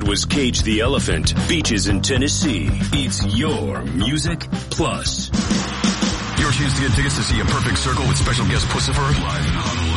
was Cage the Elephant, Beaches in Tennessee. It's your Music Plus. Your chance to get tickets to see A Perfect Circle with special guest Pussifer live in Honolulu.